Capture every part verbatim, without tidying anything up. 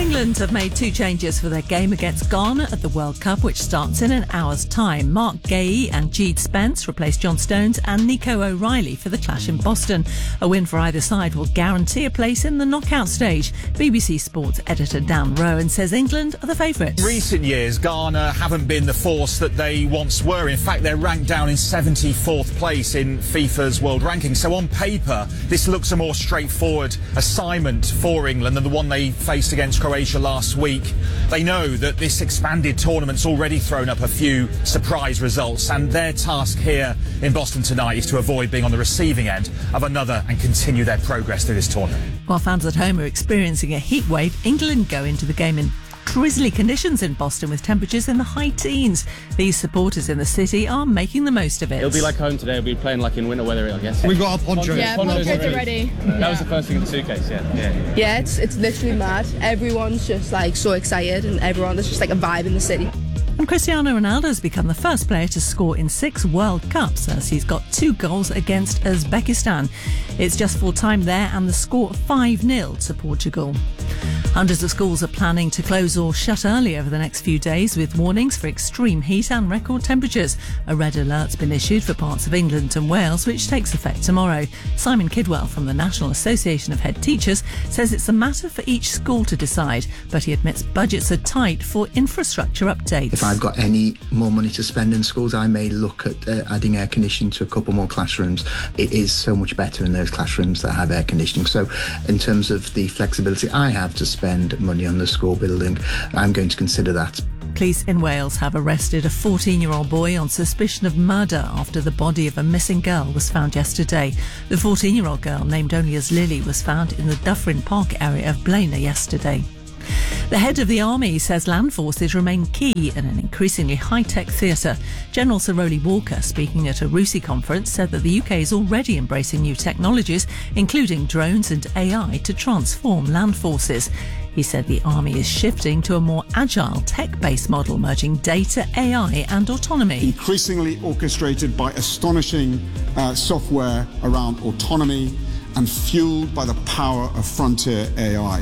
England have made two changes for their game against Ghana at the World Cup, which starts in an hour's time. Mark Gay and Jeed Spence replaced John Stones and Nico O'Reilly for the clash in Boston. A win for either side will guarantee a place in the knockout stage. B B C Sports editor Dan Rowan says England are the favourites. In recent years, Ghana haven't been the force that they once were. In fact, they're ranked down in seventy-fourth place in FIFA's world ranking. So on paper, this looks a more straightforward assignment for England than the one they faced against Croatia last week. They know that this expanded tournament's already thrown up a few surprise results, and their task here in Boston tonight is to avoid being on the receiving end of another and continue their progress through this tournament. While fans at home are experiencing a heat wave, England go into the game in drizzly conditions in Boston with temperatures in the high teens. These supporters in the city are making the most of it. It'll be like home today. We'll be playing like in winter weather, I guess. We got our ponchos. Yeah, ponchos are ready. That yeah. was the first thing in the suitcase, yeah. Yeah, yeah it's, it's literally mad. Everyone's just like so excited, and everyone, there's just like a vibe in the city. And Cristiano Ronaldo has become the first player to score in six World Cups, as he's got two goals against Uzbekistan. It's just full time there, and the score five nil to Portugal. Hundreds of schools are planning to close or shut early over the next few days, with warnings for extreme heat and record temperatures. A red alert's been issued for parts of England and Wales, which takes effect tomorrow. Simon Kidwell from the National Association of Head Teachers says it's a matter for each school to decide, but he admits budgets are tight for infrastructure updates. If I've got any more money to spend in schools, I may look at uh, adding air conditioning to a couple more classrooms. It is so much better in those classrooms that have air conditioning. So in terms of the flexibility I have to spend money on the school building, I'm going to consider that. Police in Wales have arrested a fourteen-year-old boy on suspicion of murder after the body of a missing girl was found yesterday. The fourteen-year-old girl, named only as Lily, was found in the Dufferin Park area of Blaenau yesterday. The head of the army says land forces remain key in an increasingly high-tech theatre. General Sir Rowley Walker, speaking at a RUSI conference, said that the U K is already embracing new technologies, including drones and A I, to transform land forces. He said the army is shifting to a more agile, tech-based model, merging data, A I and autonomy. Increasingly orchestrated by astonishing uh, software around autonomy and fueled by the power of frontier A I.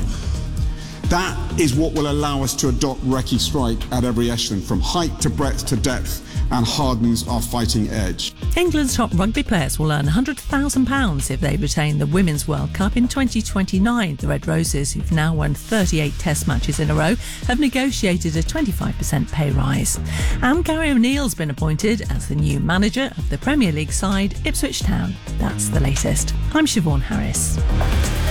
That is what will allow us to adopt Recce Strike at every echelon, from height to breadth to depth, and hardens our fighting edge. England's top rugby players will earn one hundred thousand pounds if they retain the Women's World Cup in twenty twenty-nine. The Red Roses, who've now won thirty-eight Test matches in a row, have negotiated a twenty-five percent pay rise. And Gary O'Neill's been appointed as the new manager of the Premier League side, Ipswich Town. That's the latest. I'm Siobhan Harris.